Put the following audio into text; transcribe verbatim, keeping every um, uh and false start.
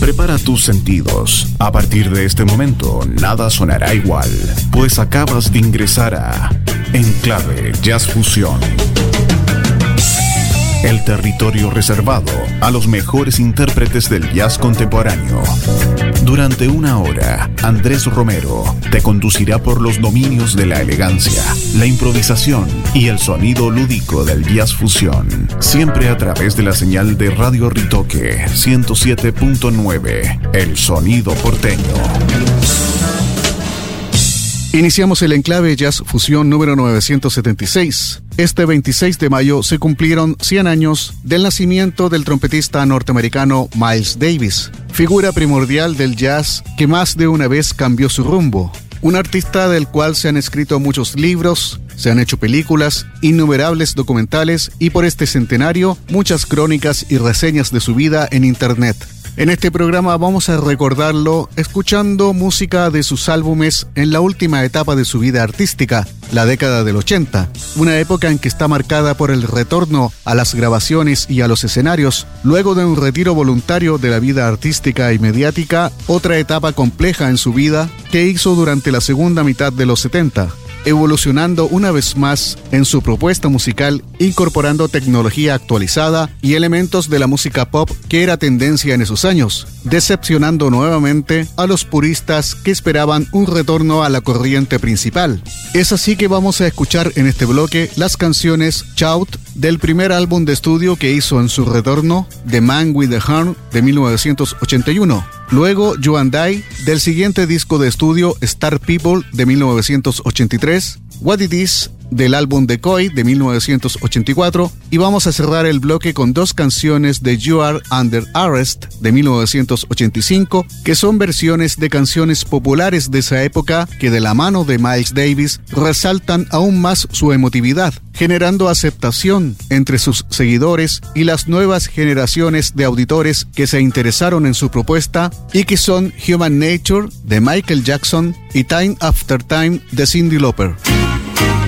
Prepara tus sentidos. A partir de este momento, nada sonará igual, pues acabas de ingresar a Enclave Jazz Fusión. El territorio reservado a los mejores intérpretes del jazz contemporáneo. Durante una hora, Andrés Romero te conducirá por los dominios de la elegancia, la improvisación y el sonido lúdico del jazz fusión. Siempre a través de la señal de Radio Ritoque ciento siete punto nueve, el sonido porteño. Iniciamos el Enclave Jazz Fusión número novecientos setenta y seis. Este veintiséis de mayo se cumplieron cien años del nacimiento del trompetista norteamericano Miles Davis, figura primordial del jazz que más de una vez cambió su rumbo. Un artista del cual se han escrito muchos libros, se han hecho películas, innumerables documentales y por este centenario muchas crónicas y reseñas de su vida en internet. En este programa vamos a recordarlo escuchando música de sus álbumes en la última etapa de su vida artística, la década del ochenta, una época en que está marcada por el retorno a las grabaciones y a los escenarios, luego de un retiro voluntario de la vida artística y mediática, otra etapa compleja en su vida que hizo durante la segunda mitad de los setenta. Evolucionando una vez más en su propuesta musical, incorporando tecnología actualizada y elementos de la música pop que era tendencia en esos años, decepcionando nuevamente a los puristas que esperaban un retorno a la corriente principal. Es así que vamos a escuchar en este bloque las canciones Shout del primer álbum de estudio que hizo en su retorno, The Man with the Horn de mil novecientos ochenta y uno. Luego You and I del siguiente disco de estudio Star People de mil novecientos ochenta y tres, What It Is del álbum Decoy de mil novecientos ochenta y cuatro y vamos a cerrar el bloque con dos canciones de You Are Under Arrest de mil novecientos ochenta y cinco, que son versiones de canciones populares de esa época que de la mano de Miles Davis resaltan aún más su emotividad, generando aceptación entre sus seguidores y las nuevas generaciones de auditores que se interesaron en su propuesta y que son Human Nature de Michael Jackson y Time After Time de Cyndi Lauper.